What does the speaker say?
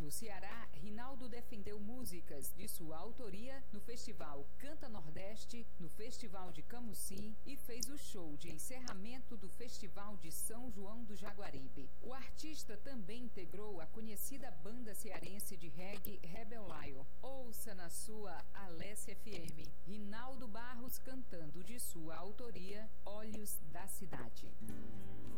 No Ceará, Rinaldo defendeu músicas de sua autoria no Festival Canta Nordeste, no Festival de Camusim e fez o show de encerramento do Festival de São João do Jaguaribe. O artista também integrou a conhecida banda cearense de reggae Rebel Lion. Ouça na sua Alessia FM, Rinaldo Barros cantando de sua autoria Olhos da Cidade.